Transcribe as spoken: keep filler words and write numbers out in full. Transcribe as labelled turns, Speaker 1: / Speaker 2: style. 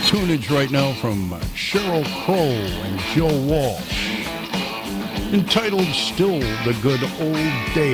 Speaker 1: tunage right now from Sheryl Crow and Joe Walsh, entitled Still the Good Old Days.